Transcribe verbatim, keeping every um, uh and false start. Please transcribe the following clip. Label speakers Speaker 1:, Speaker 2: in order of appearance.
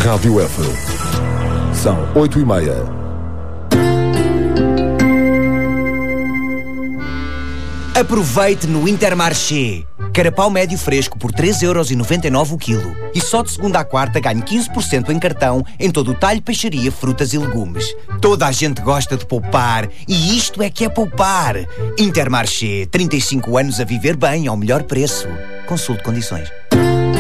Speaker 1: Rádio F. São oito e meia.
Speaker 2: Aproveite no Intermarché. Carapau médio fresco por três euros e noventa e nove o quilo. E só de segunda à quarta ganhe quinze por cento em cartão em todo o talho, peixaria, frutas e legumes. Toda a gente gosta de poupar e isto é que é poupar. Intermarché, trinta e cinco anos a viver bem ao melhor preço. Consulte condições.